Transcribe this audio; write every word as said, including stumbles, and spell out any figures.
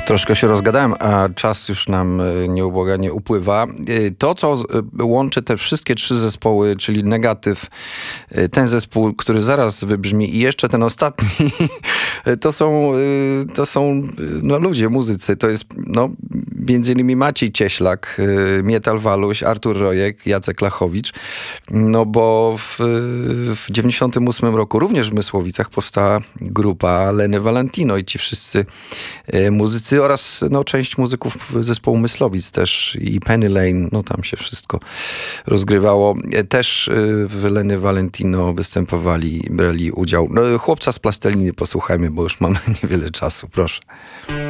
Troszkę się rozgadałem, a czas już nam nieubłaganie upływa. To, co łączy te wszystkie trzy zespoły, czyli Negatyw, ten zespół, który zaraz wybrzmi i jeszcze ten ostatni, to są, to są no, ludzie, muzycy. To jest no, między innymi Maciej Cieślak, Mietal Waluś, Artur Rojek, Jacek Lachowicz. No bo w, w dziewięćdziesiątym ósmym roku również w Mysłowicach powstała grupa Leny Valentino i ci wszyscy muzycy oraz no, część muzyków zespołu Myslowic też i Penny Lane, no tam się wszystko rozgrywało. Też w Leny Valentino występowali, brali udział. No, Chłopca z Plasteliny posłuchajmy, bo już mamy niewiele czasu, proszę.